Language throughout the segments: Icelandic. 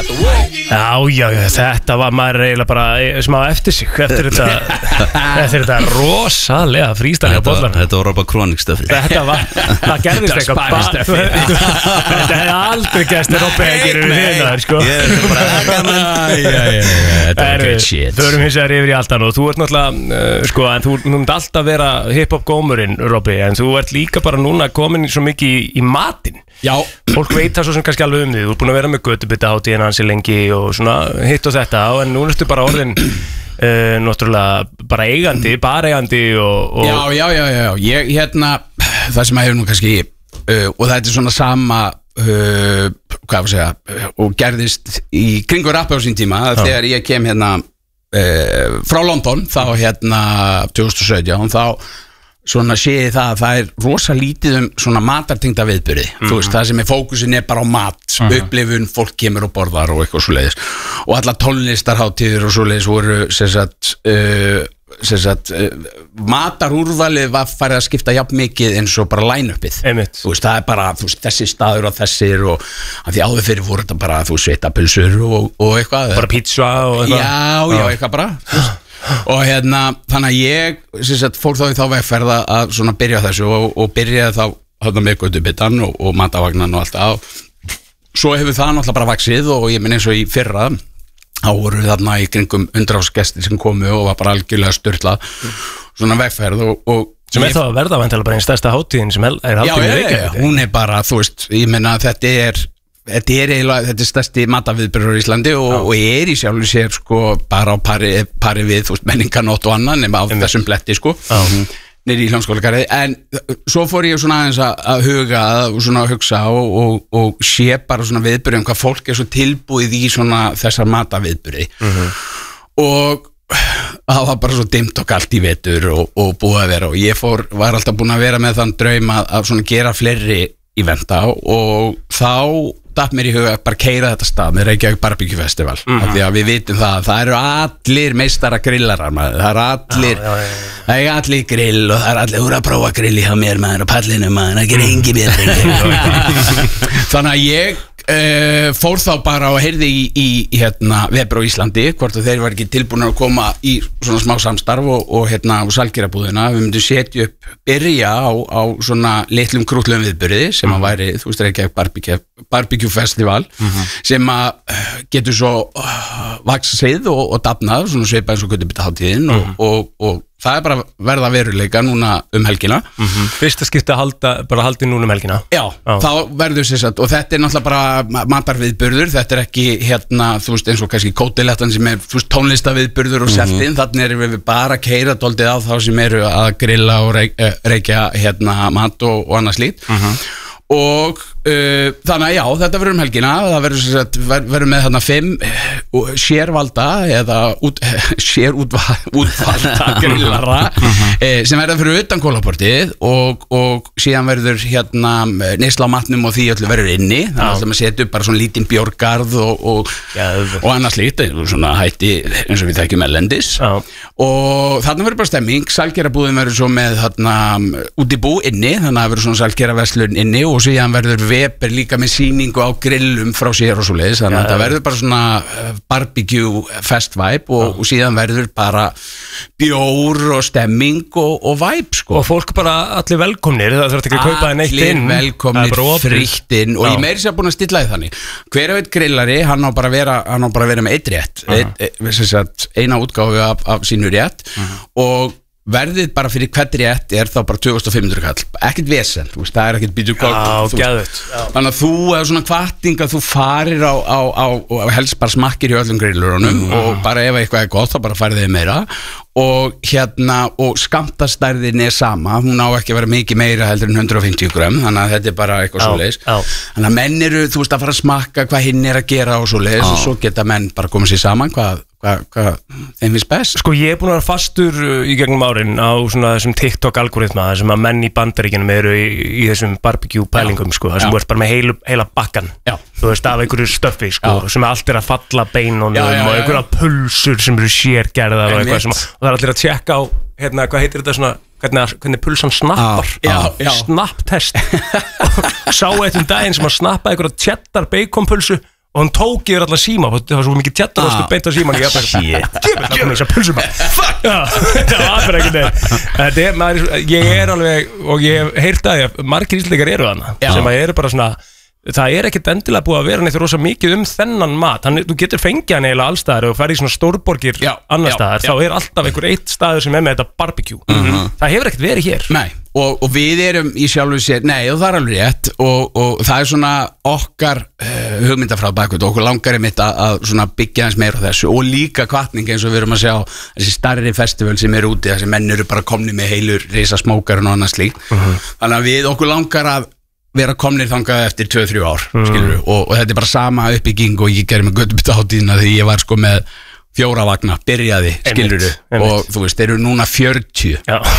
Já, þetta var maður eiginlega bara smá eftir sig eftir þetta rosalega frístælega bollar. Þetta var bara krónikstöfi. Það gerðist eitthvað. Þetta hefði aldrei gerst þegar Robby að gera við þér, sko. Ég er bara þetta var great shit. Förum hins vegar yfir í allt annað og þú ert náttúrulega, sko, en þú myndi alltaf vera hip-hop gómurinn, Robby, en þú ert líka bara núna komin svo mikið í matinn. Já. Fólk veit það svo sem kannski alveg því. Þú ert búin að vera með götubyttahátíðina hansi lengi og svona hitt og þetta en nú ertu bara orðin náttúrulega bara eigandi og Já, ég það sem að hefur nú kannski og þetta er svona sama hvað var að segja og gerðist í kringu rappi á sín tíma þegar ég kem frá London þá 2017 þá svona séði það að það er rosa lítið svona matartengda viðburði þú veist, það sem fókusin bara á mat upplifun, fólk kemur og borðar og eitthvað svoleiðis og alla tónlistarhátíðir og svoleiðis voru matarúrvalið var farið að skipta jafn mikið eins og bara line-upið þú veist, það er bara þessi staður og þessir og að því áður fyrir voru þetta bara sveitapulsur og eitthvað bara pizza og eitthvað já, eitthvað bara og þannig að ég fór þá í þá vegferð að svona byrja þessu og byrjaði þá með götubittan og matavagnan og allt það svo hefur það náttúrulega bara vaxið og ég minn eins og í fyrra þá voru við þarna í kringum 100 gestir sem komu og var bara algjörlega störtlað svona vegferð og sem þá að verða vantilega bara einn stærsta hátíðin sem er hátíðin í Reykjavík hún bara, þú veist, ég meina þetta er stærsti mataviðburður í Íslandi og í sjálfu sér sko bara á pari við þú veist menningarnótt og annan nema á þessum bletti sko nýri í Hljómskálagarði en svo fór ég svona aðeins að huga og svona að hugsa og sé bara svona viðburði hvað fólk svo tilbúið í svona þessar mataviðburði og það var bara svo dimmt og kalt í vetur og búið að vera og ég var alltaf búin að vera með þann draum að svona gera fleiri íventa og þá datt mér í huga bara keyra þetta stað með Reykjavík Barbecue Festival af því að við vitum það eru allir meistara grillarar maður, það er allir grill og það er allir úr að prófa grill hjá mér maður og pallinu maður, það gerir engi mér þannig að ég fór þá bara og heyrði í Weber á Íslandi hvort þeir var ekki tilbúin að koma í svona smá samstarf og Salgerabúðina við myndum setja upp byrja á svona litlum krútlegum viðburði sem að væri, þú veist Reykjavík Barbecue Festival sem að getur svo vaxið og dafnað svona svipað eins og götubyttahátíðin og það er bara verða veruleika núna helgina fyrsta skipti bara haldið núna helgina já, þá verður sérsagt og þetta er náttúrulega bara matarviðburður þetta er ekki þú veist eins og kannski kótilettan sem er þú veist tónlistaviðburður og seltinn þannig erum við bara að keyra dálítið á þá sem eru að grilla og reykja mat og annað slíkt og þannig að já, þetta verður helgina það verður með þarna 5 sérvalda eða sérútvalda grillara sem verður fyrir utan Kólaportið og síðan verður neysla á matnum og því öllu verður inni þannig að maður setja upp bara svona lítinn bjórgarð og annað slíkt svona hætti eins og við þekkjum ellendis og þarna verður bara stemming Salgerabúðin verður svo með útibú inni þannig að verður svona Salgeraverslun inni og síðan verður Weber líka með sýningu á grillum frá sér og svoleiðis þannig að það verður bara svona barbecue fest vibe og síðan verður bara bjór og stemming og vibe sko og fólk bara allir velkomnir það þarf ekki að kaupa neitt inn allir velkomnir frítt inn og ég meiri sér búin að stilla því þannig hver veit grillari hann á bara að vera með eitt rétt eina útgáfu af sínu rétt og verðið bara fyrir hvert rétt þá bara 2500 kall, ekkert vesen það er ekkert býtu þannig að þú er svona hvatning að þú farir á helst bara smakkir í öllum grillurunum og bara ef eitthvað er gott þá bara farið þið meira og skammtastærðin er sama hún á ekki að vera mikið meira heldur en 150 grömm þannig að þetta er bara eitthvað svoleiðis þannig að menn eru, þú veist að fara að smakka hvað hinn er að gera og svoleiðis og svo geta menn bara komið sér saman hvað þeim finnst best Sko ég er búin að vera fastur í gegnum árin á svona þessum TikTok-algoritma þessum að menn í Bandaríkjunum eru í þessum barbecue-pælingum sko þessum þú ert bara með heila bakkan þú veist af einhverju stöffi sko sem allt er að falla beinunum og einhverja pulsur sem eru sérgerðar og eitthvað og það er allir að tjekka á hvað heitir þetta svona hvernig pulsan snappar snapptest sá eitt daginn sem að snappa einhverja cheddar baconpulsu og hann tók yfir alla síma, það var svo mikið tjattarostur beint á síman, ég bara gefur þess að pulsum það er ekki neitt ég er alveg, og ég hef heyrt að margir íslendingar eru þarna sem að eru bara svona, það er ekkert endilega búið að vera neitt rosa mikið þennan mat, þú getur fengið hann eiginlega allstaðar og ferð í svona stórborgir annar staðar, þá er alltaf einhver eitt staður sem með þetta barbecue, það hefur ekkert verið hér. Nei, og við erum í sjálfu sér, nei, og það er alveg rétt og það er svona okkar hugmyndafræð bakvið, okkur langar mitt að svona byggja hans meira á þessu og líka hvatning eins og við erum að sjá þessi starri festival sem er úti, þessi menn eru bara komni með heilur risasmókar og annað slíkt, þannig að við okkur langar að vera komnir þangað eftir 2-3 ár skilur, og þetta er bara sama uppbygging og ég gerði með göttubita hátíðina því ég var sko með 4 vagna, byrjaði, skilur og þú veist, þeir eru núna 40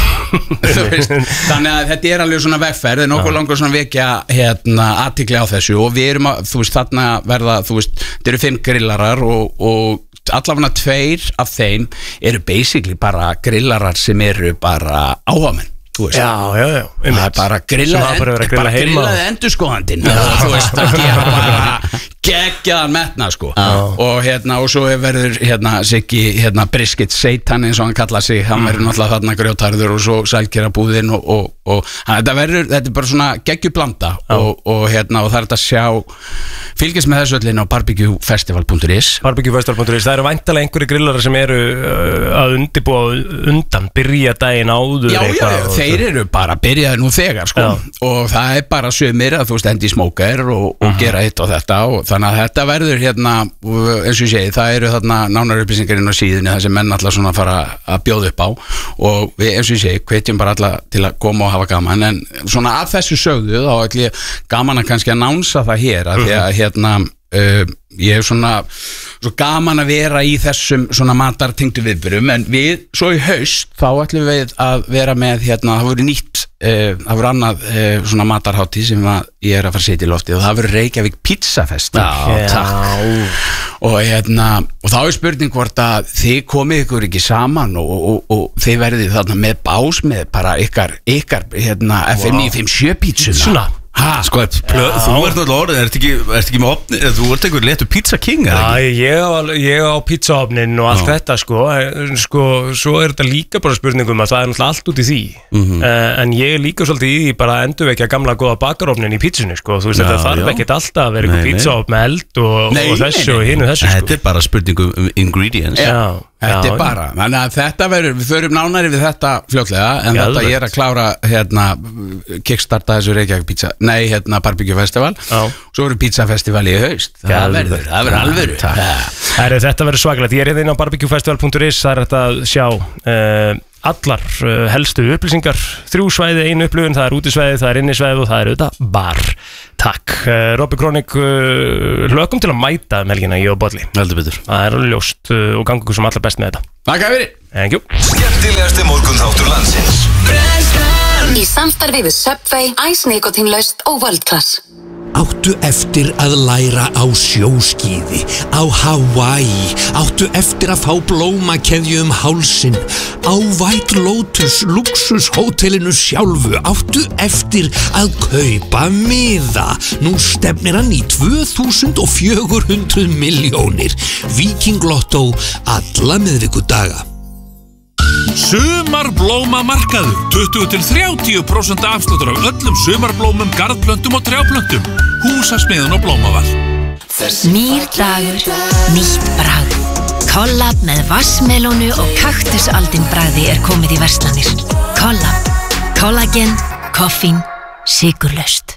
þannig að þetta er alveg svona vegferð, en okkur langar svona vekja athygli á þessu og við erum að, þú veist, þarna verða, þú veist, þetta eru 5 grillarar og allavega 2 af þeim eru basically bara grillarar sem eru bara áhugamenn. Já, það er bara grillaði endurskoðandinn þú veist, það er bara geggjaðan metna sko og svo verður Siggi Brisket Seitan eins og hann kallar sig, hann verður náttúrulega þarna grjótarður og svo sælkerabúðin og þetta er bara svona geggjublanda og það er þetta að sjá fylgjast með þessu öllin á barbecuefestival.is það eru væntanlega einhverju grillarar sem eru að undirbúa undan, byrja daginn áður þeir eru bara byrjaði nú þegar sko og það er bara sumir að þú veist endi smókar og gera hitt og þetta og þannig að þetta verður eins og ég segi, það eru þarna nánar upplýsingar inn á síðunni það sem menn alltaf svona fara að bjóða upp á og við eins og ég segi, hvetjum bara alla til að koma og hafa gaman, en svona að þessu sögðu þá ætli ég gaman að kannski að nánsa það hér að því að ég hef svona svo gaman að vera í þessum svona matartengdu viðburðum, en við svo í haust þá ætlum við að vera með það voru nýtt, það voru annað svona matarhátíð sem ég er að fara að setja í lofti og það voru Reykjavík Pizzafest og þá er spurning hvort að þið komið ykkur ekki saman og þið verðið þarna með bás með bara ykkar FM 957 pítsuna Sko, þú ert náttúrulega orðin, ert ekki með opni, þú ert einhver léttur pizza king, eða ekki? Ég á pizzaofnin og allt þetta, sko, svo er þetta líka bara spurningum að það er náttúrulega allt út í því, en ég er líka svolítið í því bara að endurvekja gamla góða bakarofnin í pizzunni, sko, þú veist, þetta þarf ekkert alltaf að vera einhver pizzaofn með eld og þessu og hinu þessu, sko. Þetta er bara spurningum ingredients. Þetta er bara, þannig að þetta verður, við förum nánari við þetta fljótlega, en þetta ég er að klára kickstarta þessu Reykjavík pizza, barbecue festival, svo verður pizzafestival í haust, það verður alvöru. Þetta verður svakalegt, ég er inn á barbecuefestival.is, það er þetta að sjá allar helstu upplýsingar, 3 svæði, 1 upplifun, það er útisvæði, það er innisvæði og það er auðvitað bar. Takk, Robby Kronig, hlökkum til að mæta helgina ég og Bolli. Heldur betur. Það er alveg ljóst og gangi ykkur sem allra best með þetta. Takk fyrir. Thank you. Skemmtilegasti morgunþáttur landsins. Í samstarfi við Subway, Ice Nikotinlaust og World Class. Áttu eftir að læra á sjóskíði, á Hawaii, áttu eftir að fá blómakeðju hálsinn, á White Lotus luxushótelinu sjálfu, áttu eftir að kaupa miða. Nú stefnir hann í 2400 milljónir. Viking Lotto alla miðvikudaga. Sumarblómamarkaður, 20-30% afsláttur af öllum sumarblómum, garðplöntum og trjáplöntum. Húsasmiðun og Blómaval. Nýr dagur, nýtt bragð. Collab með vassmelónu og kaktusaldin bragði er komið í verslanir. Collab, kollagen, koffín, sykurlaust.